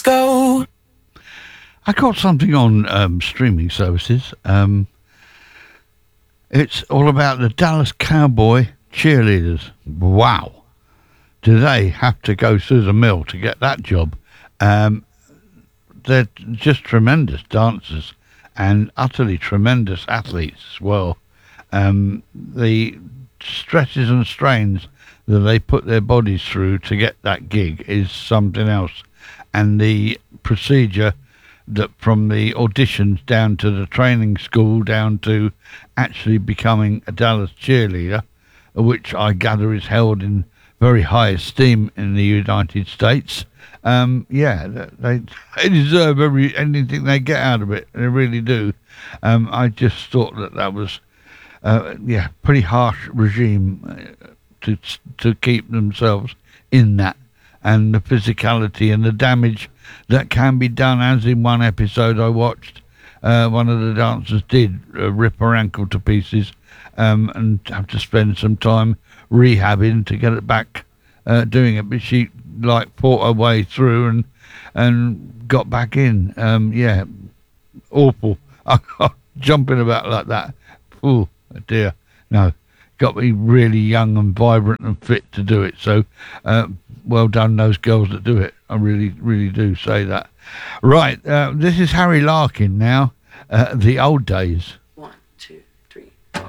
Go. I got something on streaming services. It's all about the Dallas Cowboy cheerleaders. Wow. Do they have to go through the mill to get that job? They're just tremendous dancers and utterly tremendous athletes as well. The stresses and strains that they put their bodies through to get that gig is something else. And the procedure that from the auditions down to the training school down to actually becoming a Dallas cheerleader, which I gather is held in very high esteem in the United States. They deserve anything they get out of it. They really do. I just thought that was pretty harsh regime to keep themselves in that, and the physicality and the damage that can be done. As in one episode I watched, one of the dancers did rip her ankle to pieces, and have to spend some time rehabbing to get it back doing it. But she fought her way through and got back in. Awful. Jumping about like that. Oh dear, no. Got to be really young and vibrant and fit to do it. So, well done those girls that do it. I really, really do say that. Right, this is Harry Larkin now. The Old Days.